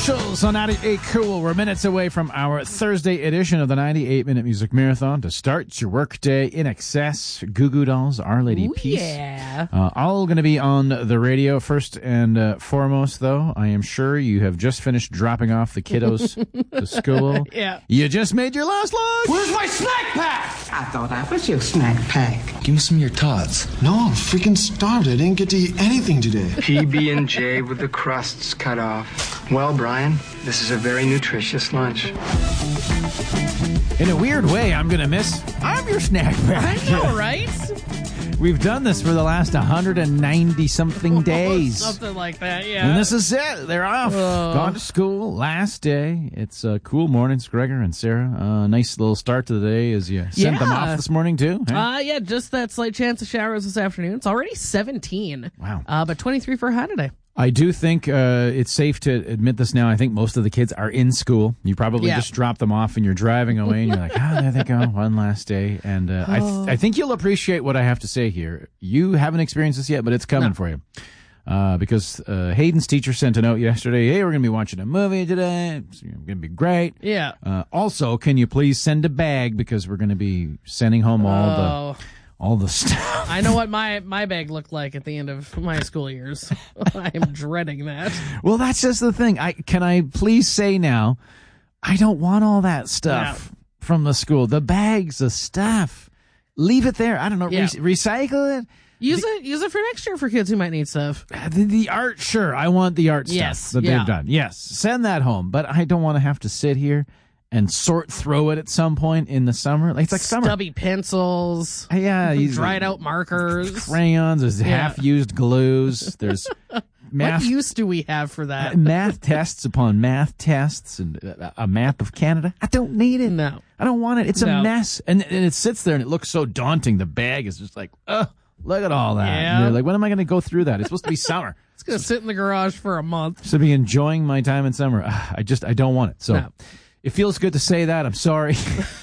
Essentials on 98 Cool. We're minutes away from our Thursday edition of the 98-Minute Music Marathon to start your workday in excess. Goo Goo Dolls, Our Lady Peace. Yeah. All going to be on the radio. First and foremost, though, I am sure you have just finished dropping off the kiddos to school. Yeah. You just made your last lunch. Where's my snack pack? I thought I was your snack pack. Give me some of your tots. No, I'm freaking starved. I didn't get to eat anything today. PB&J with the crusts cut off. Well, Brian, this is a very nutritious lunch. In a weird way, I'm going to miss I'm your snack pack. I know, right? We've done this for the last 190-something days. Something like that, yeah. And this is it. They're off. Gone to school. Last day. It's cool mornings, Gregor and Sarah. Nice little start to the day as you sent them off this morning, too. Huh? Yeah, just that slight chance of showers this afternoon. It's already 17. Wow. But 23 for a high today. I do think it's safe to admit this now. I think most of the kids are in school. You probably just drop them off and you're driving away and you're like, there they go, one last day. And I think you'll appreciate what I have to say here. You haven't experienced this yet, but it's coming for you. Because Hayden's teacher sent a note yesterday. Hey, we're going to be watching a movie today. It's going to be great. Yeah. Also, can you please send a bag because we're going to be sending home all the stuff. I know what my bag looked like at the end of my school years. I am dreading that. Well, that's just the thing. Can I please say now, I don't want all that stuff from the school. The bags, the stuff. Leave it there. I don't know. Yeah. Recycle it. Use it for next year for kids who might need stuff. The art, sure. I want the art stuff that they've done. Yes, send that home. But I don't want to have to sit here and sort through it at some point in the summer. It's like summer. Stubby pencils. Yeah. Dried out markers. There's crayons. There's half-used glues. There's math. What use do we have for that? Math tests upon math tests and a map of Canada. I don't need it. No. I don't want it. It's a mess. And it sits there and it looks so daunting. The bag is just like, look at all that. Yeah. And you're like, when am I going to go through that? It's supposed to be summer. It's going to sit in the garage for a month. So be enjoying my time in summer. I don't want it. So it feels good to say that. I'm sorry.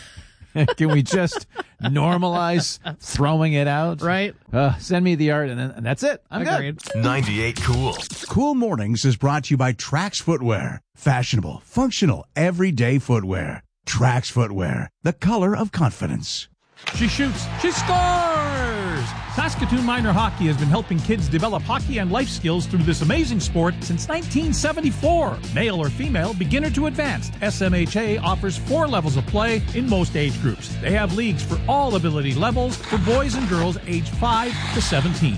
Can we just normalize throwing it out? Right. Send me the art, and that's it. I'm Agreed. good. 98 Cool. Cool Mornings is brought to you by Trax Footwear. Fashionable, functional, everyday footwear. Trax Footwear, the color of confidence. She shoots. She scores! Saskatoon Minor Hockey has been helping kids develop hockey and life skills through this amazing sport since 1974. Male or female, beginner to advanced, SMHA offers 4 levels of play in most age groups. They have leagues for all ability levels for boys and girls aged 5 to 17.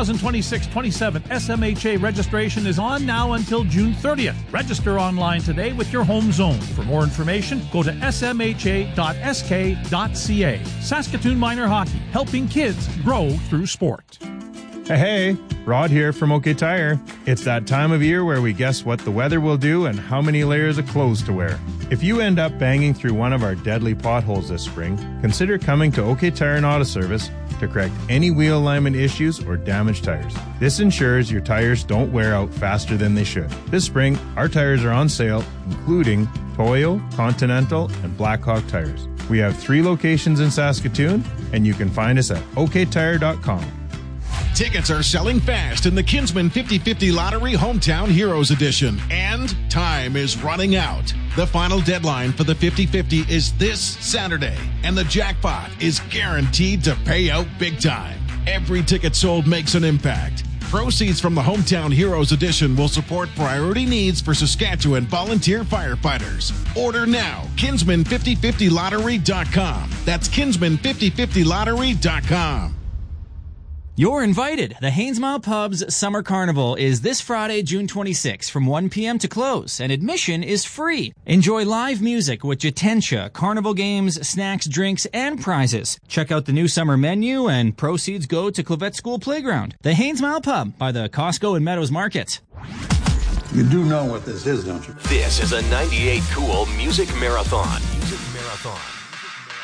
2026-27 SMHA registration is on now until June 30th. Register online today with your home zone. For more information, go to smha.sk.ca. Saskatoon Minor Hockey, helping kids grow through sport. Hey, Rod here from OK Tire. It's that time of year where we guess what the weather will do and how many layers of clothes to wear. If you end up banging through one of our deadly potholes this spring, consider coming to OK Tire and Auto Service to correct any wheel alignment issues or damaged tires. This ensures your tires don't wear out faster than they should. This spring, our tires are on sale, including Toyo, Continental, and Blackhawk tires. We have 3 locations in Saskatoon, and you can find us at oktire.com. Tickets are selling fast in the Kinsman 50/50 Lottery Hometown Heroes Edition, and time is running out. The final deadline for the 50/50 is this Saturday, and the jackpot is guaranteed to pay out big time. Every ticket sold makes an impact. Proceeds from the Hometown Heroes Edition will support priority needs for Saskatchewan volunteer firefighters. Order now. Kinsman5050lottery.com. That's Kinsman5050lottery.com. You're invited. The Haynesmile Pub's Summer Carnival is this Friday, June 26, from 1 p.m. to close, and admission is free. Enjoy live music with Jatentia, carnival games, snacks, drinks, and prizes. Check out the new summer menu, and proceeds go to Clavette School Playground. The Haynesmile Pub by the Costco and Meadows Market. You do know what this is, don't you? This is a 98 Cool Music Marathon. Music Marathon.